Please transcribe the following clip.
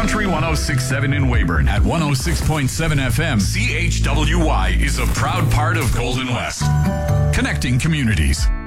Country 106.7 in Weyburn at 106.7 FM. CHWY is a proud part of Golden West. Connecting communities.